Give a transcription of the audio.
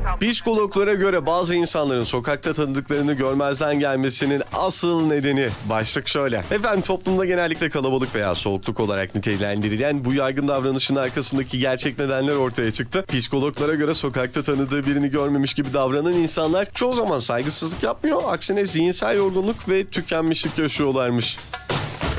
Psikologlara göre bazı insanların sokakta tanıdıklarını görmezden gelmesinin asıl nedeni başlık şöyle. Efendim, toplumda genellikle kalabalık veya soğukluk olarak nitelendirilen bu yaygın davranışın arkasındaki gerçek nedenler ortaya çıktı. Psikologlara göre sokakta tanıdığı birini görmemiş gibi davranan insanlar çoğu zaman saygısızlık yapmıyor. Aksine zihinsel yorgunluk ve tükenmişlik yaşıyorlarmış.